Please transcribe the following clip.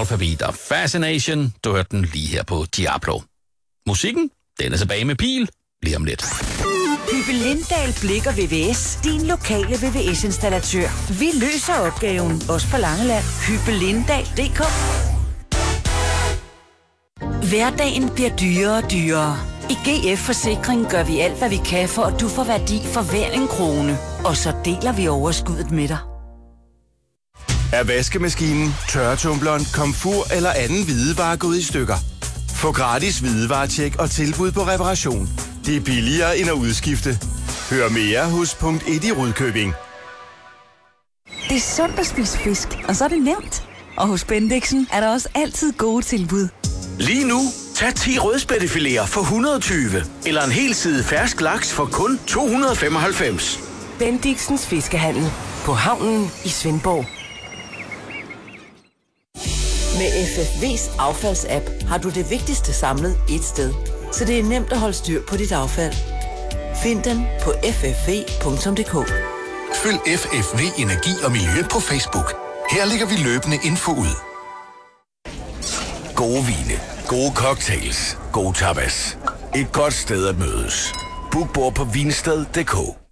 Alphabet og Fascination. Du hørte den lige her på Diablo. Musikken, den er tilbage med Pil lige om lidt. Hyppe Lindahl Blik og VVS. Din lokale VVS-installatør. Vi løser opgaven. Også på Langeland. Hyppelindal.dk. Hverdagen bliver dyrere og dyrere. I GF Forsikring gør vi alt, hvad vi kan, for at du får værdi for hver en krone. Og så deler vi overskuddet med dig. Er vaskemaskinen, tørretumbleren, komfur eller anden hvidevare gået i stykker? Få gratis hvidevaretjek og tilbud på reparation. Det er billigere end at udskifte. Hør mere hos .1 i Rudkøbing. Det er sundt at spise fisk, og så er det nemt. Og hos Bendixen er der også altid gode tilbud. Lige nu, tag 10 rødspættefiléer for 120, eller en hel side fersk laks for kun 295. Bendixens Fiskehandel på havnen i Svendborg. Med FFV's affaldsapp har du det vigtigste samlet ét sted. Så det er nemt at holde styr på dit affald. Find den på ffv.dk. Følg FFV Energi og Miljø på Facebook. Her lægger vi løbende info ud. Gode vine, gode cocktails, gode tapas. Et godt sted at mødes. Book bord på vinsted.dk.